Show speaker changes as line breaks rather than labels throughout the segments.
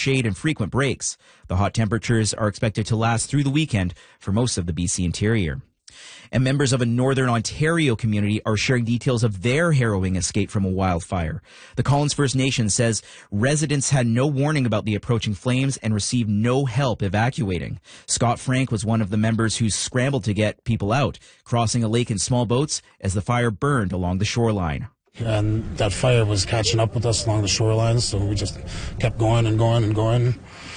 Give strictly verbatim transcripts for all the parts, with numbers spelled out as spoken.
shade and frequent breaks. The hot temperatures are expected to last through the weekend for most of the B C interior. And members of a northern Ontario community are sharing details of their harrowing escape from a wildfire. The Collins First Nation says residents had no warning about the approaching flames and received no help evacuating. Scott Frank was one of the members who scrambled to get people out, crossing a lake in small boats as the fire burned along the shoreline.
And that fire was catching up with us along the shoreline, so we just kept going and going and going.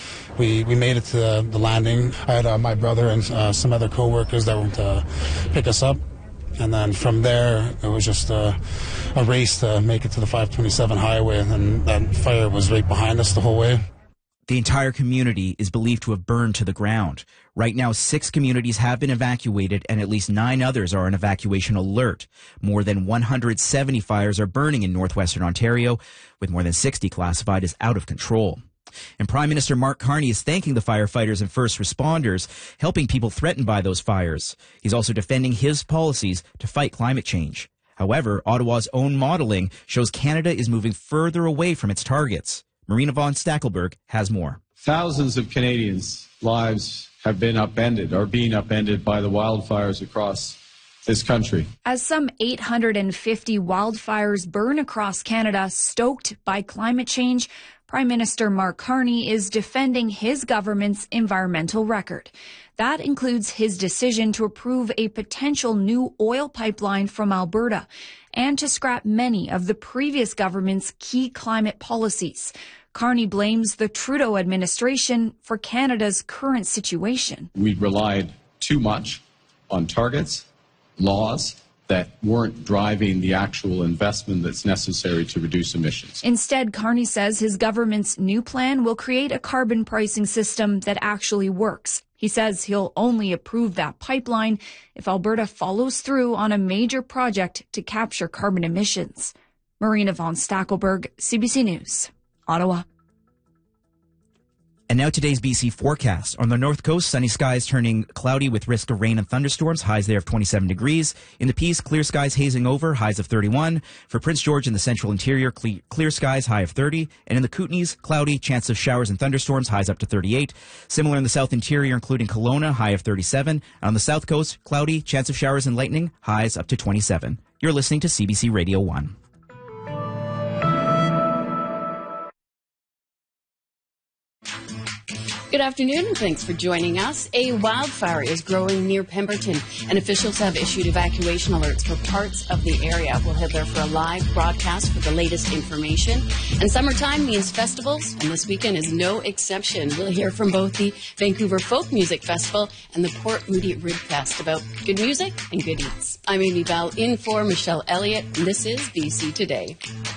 We we made it to the, the landing. I had uh, my brother and uh, some other co-workers that went to pick us up. And then from there, it was just uh, a race to make it to the five twenty-seven highway. And that fire was right behind us the whole way.
The entire community is believed to have burned to the ground. Right now, six communities have been evacuated and at least nine others are on evacuation alert. More than one hundred seventy fires are burning in northwestern Ontario, with more than sixty classified as out of control. And Prime Minister Mark Carney is thanking the firefighters and first responders, helping people threatened by those fires. He's also defending his policies to fight climate change. However, Ottawa's own modeling shows Canada is moving further away from its targets. Marina von Stackelberg has more.
Thousands of Canadians' lives have been upended, or being upended by the wildfires across this country.
As some eight hundred fifty wildfires burn across Canada, stoked by climate change, Prime Minister Mark Carney is defending his government's environmental record. That includes his decision to approve a potential new oil pipeline from Alberta and to scrap many of the previous government's key climate policies. Carney blames the Trudeau administration for Canada's current situation.
We relied too much on targets, laws that weren't driving the actual investment that's necessary to reduce emissions.
Instead, Carney says his government's new plan will create a carbon pricing system that actually works. He says he'll only approve that pipeline if Alberta follows through on a major project to capture carbon emissions. Marina von Stackelberg, C B C News, Ottawa.
And now today's B C forecast. On the north coast, sunny skies turning cloudy with risk of rain and thunderstorms, highs there of twenty-seven degrees. In the Peace, clear skies hazing over, highs of thirty-one. For Prince George in the central interior, cle- clear skies, high of thirty. And in the Kootenays, cloudy, chance of showers and thunderstorms, highs up to thirty-eight. Similar in the south interior, including Kelowna, high of thirty-seven. And on the south coast, cloudy, chance of showers and lightning, highs up to twenty-seven. You're listening to C B C Radio one.
Good afternoon, and thanks for joining us. A wildfire is growing near Pemberton, and officials have issued evacuation alerts for parts of the area. We'll head there for a live broadcast for the latest information. And summertime means festivals, and this weekend is no exception. We'll hear from both the Vancouver Folk Music Festival and the Port Moody Rib Fest about good music and good eats. I'm Amy Bell in for Michelle Elliott, and this is B C Today.